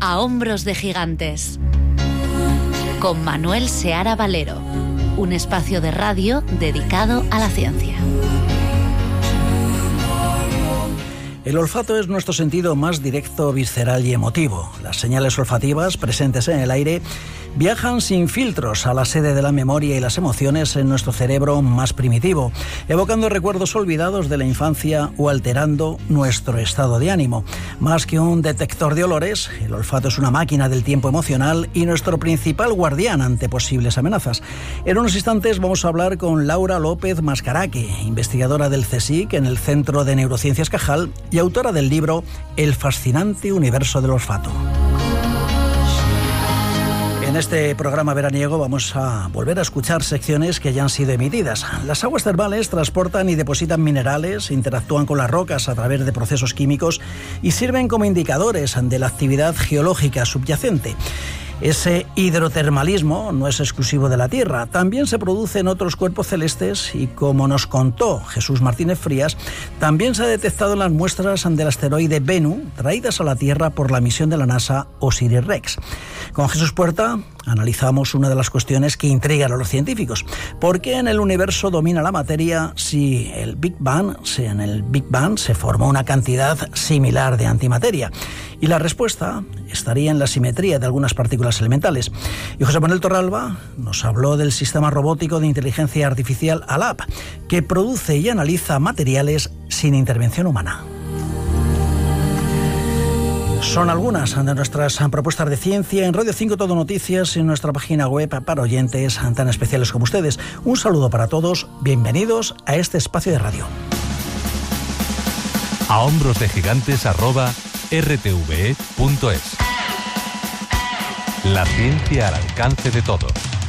A hombros de gigantes. Con Manuel Seara Valero. Un espacio de radio dedicado a la ciencia. El olfato es nuestro sentido más directo, visceral y emotivo. Las señales olfativas presentes en el aire viajan sin filtros a la sede de la memoria y las emociones en nuestro cerebro más primitivo, evocando recuerdos olvidados de la infancia o alterando nuestro estado de ánimo. Más que un detector de olores, el olfato es una máquina del tiempo emocional y nuestro principal guardián ante posibles amenazas. En unos instantes vamos a hablar con Laura López Mascaraque, investigadora del CSIC en el Centro de Neurociencias Cajal y autora del libro El fascinante universo del olfato. En este programa veraniego vamos a volver a escuchar secciones que ya han sido emitidas. Las aguas termales transportan y depositan minerales, interactúan con las rocas a través de procesos químicos y sirven como indicadores de la actividad geológica subyacente. Ese hidrotermalismo no es exclusivo de la Tierra, también se produce en otros cuerpos celestes y, como nos contó Jesús Martínez Frías, también se ha detectado en las muestras del asteroide Bennu, traídas a la Tierra por la misión de la NASA OSIRIS-REx. Con Jesús Puerta analizamos una de las cuestiones que intrigan a los científicos. ¿Por qué en el universo domina la materia si en el Big Bang se formó una cantidad similar de antimateria? Y la respuesta estaría en la simetría de algunas partículas elementales. Y José Manuel Torralba nos habló del sistema robótico de inteligencia artificial ALAP, que produce y analiza materiales sin intervención humana. Son algunas de nuestras propuestas de ciencia en Radio 5 Todo Noticias y en nuestra página web para oyentes tan especiales como ustedes. Un saludo para todos, bienvenidos a este espacio de radio. A hombros de gigantes @rtve.es. La ciencia al alcance de todos.